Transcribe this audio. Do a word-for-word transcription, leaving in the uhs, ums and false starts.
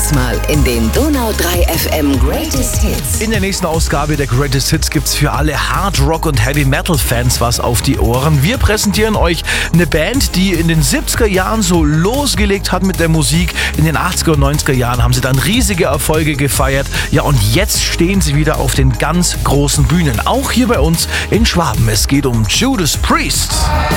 Diesmal in den Donau drei F M Greatest Hits. In der nächsten Ausgabe der Greatest Hits gibt's für alle Hard Rock und Heavy Metal Fans was auf die Ohren. Wir präsentieren euch eine Band, die in den siebziger Jahren so losgelegt hat mit der Musik. In den achtziger und neunziger Jahren haben sie dann riesige Erfolge gefeiert. Ja, und jetzt stehen sie wieder auf den ganz großen Bühnen. Auch hier bei uns in Schwaben. Es geht um Judas Priest.